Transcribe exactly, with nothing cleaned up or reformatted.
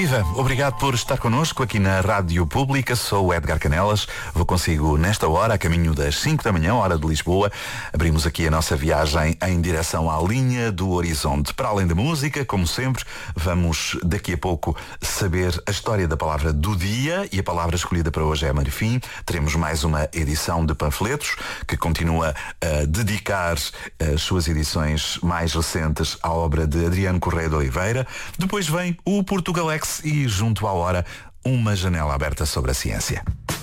Viva! Obrigado por estar connosco aqui na Rádio Pública. Sou o Edgar Canelas. Vou consigo nesta hora, a caminho das cinco da manhã, hora de Lisboa. Abrimos aqui a nossa viagem em direção à linha do horizonte. Para além da música, como sempre, vamos daqui a pouco saber a história da palavra do dia, e a palavra escolhida para hoje é marfim. Teremos mais uma edição de panfletos que continua a dedicar as suas edições mais recentes à obra de Adriano Correia de Oliveira. Depois vem o Portugalex e, junto à hora, uma janela aberta sobre a ciência.